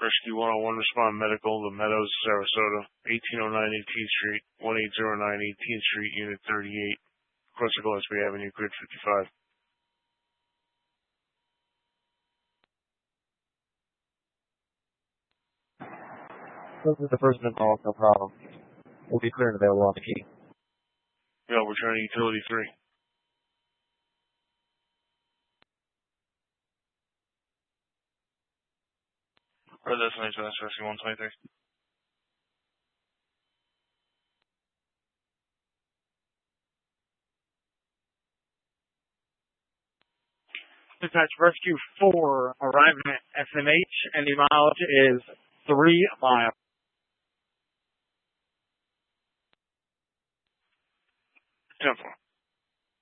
Rescue 101, respond medical, The Meadows, Sarasota, 1809 18th Street, 1809 18th Street, Unit 38, Costa Gillespie Avenue, Grid 55. This is the first call, no problem. We'll be clear and available on the key. Yeah, we're trying utility 3. Or that's nice, that's Rescue 123. Dispatch Rescue 4 arriving at SMH, and the mileage is 3 miles. 10-4.